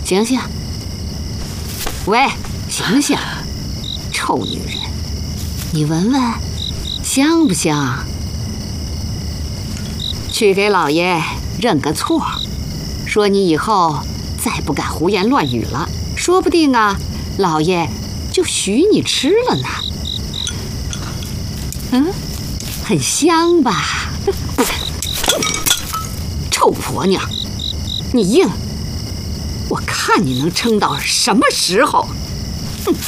醒醒！喂，醒醒！臭女人，你闻闻，香不香？去给老爷认个错，说你以后再不敢胡言乱语了，说不定啊，老爷就许你吃了呢。很香吧？臭婆娘，你硬！我看你能撑到什么时候！